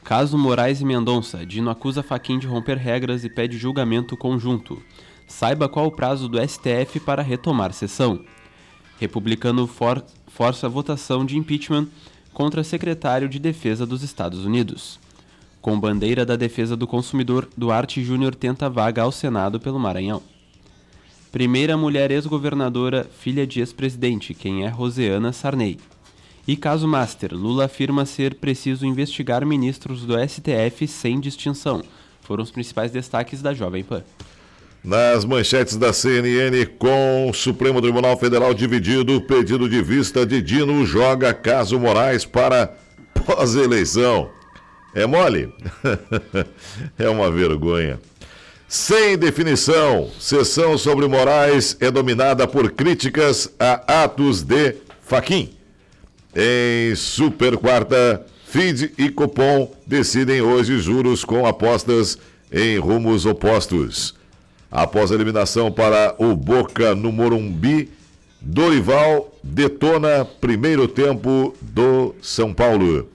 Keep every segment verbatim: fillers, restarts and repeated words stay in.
Caso Moraes e Mendonça. Dino acusa Fachin de romper regras e pede julgamento conjunto. Saiba qual o prazo do S T F para retomar sessão. Republicano for- força a votação de impeachment contra secretário de Defesa dos Estados Unidos. Com bandeira da defesa do consumidor, Duarte Júnior tenta vaga ao Senado pelo Maranhão. Primeira mulher ex-governadora, filha de ex-presidente, quem é Rosiana Sarney. E caso Master, Lula afirma ser preciso investigar ministros do S T F sem distinção. Foram os principais destaques da Jovem Pan. Nas manchetes da C N N, com o Supremo Tribunal Federal dividido, pedido de vista de Dino joga caso Moraes para pós-eleição. É mole? É uma vergonha. Sem definição, sessão sobre Moraes é dominada por críticas a atos de Fachin. Em super quarta, F I D e Copom decidem hoje juros com apostas em rumos opostos. Após a eliminação para o Boca no Morumbi, Dorival detona primeiro tempo do São Paulo.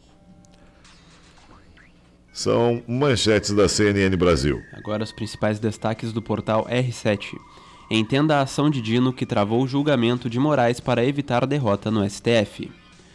São manchetes da C N N Brasil. Agora os principais destaques do portal R sete. Entenda a ação de Dino que travou o julgamento de Moraes para evitar derrota no S T F.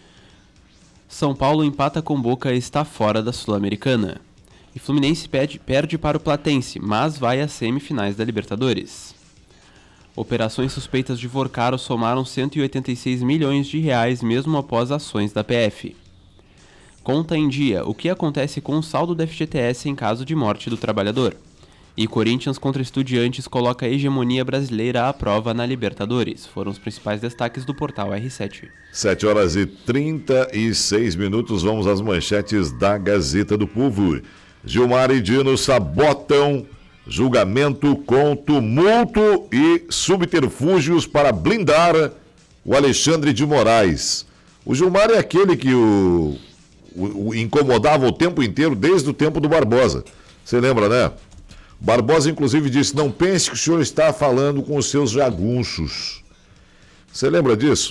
São Paulo empata com Boca e está fora da Sul-Americana. E Fluminense perde, perde para o Platense, mas vai às semifinais da Libertadores. Operações suspeitas de Vorcaro somaram cento e oitenta e seis milhões de reais mesmo após ações da P F. Conta em dia o que acontece com o saldo do F G T S em caso de morte do trabalhador. E Corinthians contra Estudiantes coloca a hegemonia brasileira à prova na Libertadores. Foram os principais destaques do portal R sete. sete horas e trinta e seis minutos, vamos às manchetes da Gazeta do Povo. Gilmar e Dino sabotam julgamento com tumulto e subterfúgios para blindar o Alexandre de Moraes. O Gilmar é aquele que o, o, o incomodava o tempo inteiro, desde o tempo do Barbosa. Você lembra, né? Barbosa, inclusive, disse: não pense que o senhor está falando com os seus jagunços. Você lembra disso?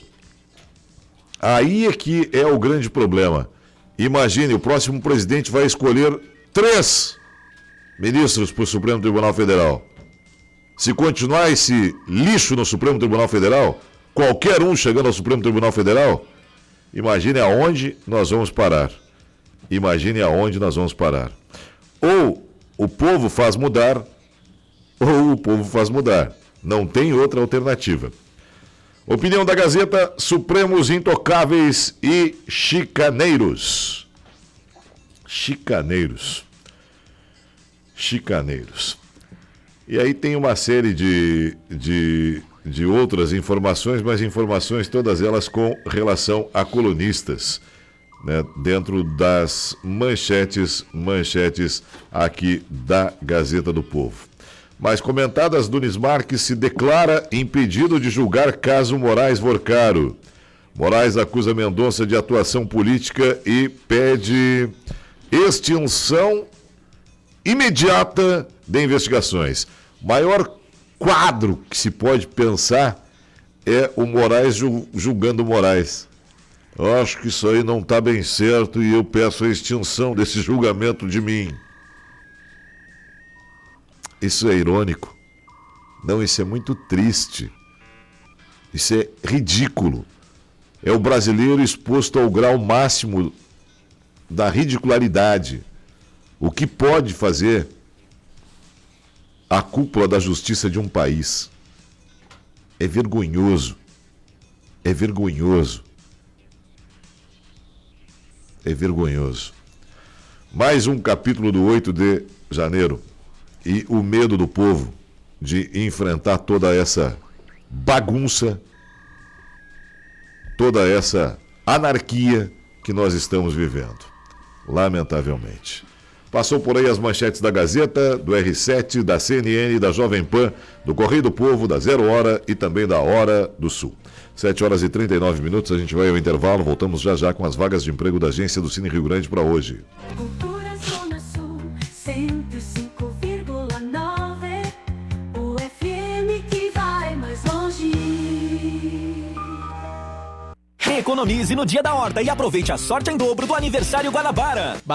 Aí é que é o grande problema. Imagine, o próximo presidente vai escolher três ministros para o Supremo Tribunal Federal. Se continuar esse lixo no Supremo Tribunal Federal, qualquer um chegando ao Supremo Tribunal Federal, imagine aonde nós vamos parar. Imagine aonde nós vamos parar. Ou o povo faz mudar, ou o povo faz mudar. Não tem outra alternativa. Opinião da Gazeta: Supremos intocáveis e chicaneiros. Chicaneiros. Chicaneiros. E aí tem uma série de, de, de outras informações, mas informações todas elas com relação a colunistas, né, dentro das manchetes, manchetes aqui da Gazeta do Povo. Mais comentadas: Nunes Marques se declara impedido de julgar caso Moraes Vorcaro. Moraes acusa Mendonça de atuação política e pede extinção imediata de investigações. Maior quadro que se pode pensar é o Moraes julgando o Moraes. Eu acho que isso aí não está bem certo e eu peço a extinção desse julgamento de mim. Isso é irônico. Não, isso é muito triste. Isso é ridículo. É o brasileiro exposto ao grau máximo da ridicularidade. O que pode fazer a cúpula da justiça de um país? É vergonhoso. É vergonhoso. É vergonhoso. Mais um capítulo do oito de janeiro. E o medo do povo de enfrentar toda essa bagunça, toda essa anarquia que nós estamos vivendo. Lamentavelmente. Passou por aí as manchetes da Gazeta, do R sete, da C N N, da Jovem Pan, do Correio do Povo, da Zero Hora e também da Hora do Sul. sete horas e trinta e nove minutos, a gente vai ao intervalo, voltamos já já com as vagas de emprego da agência do Cine Rio Grande para hoje. Cultura Zona Sul, cento e cinco vírgula nove, o F M que vai mais longe. Economize no Dia da Horta e aproveite a sorte em dobro do Aniversário Guanabara.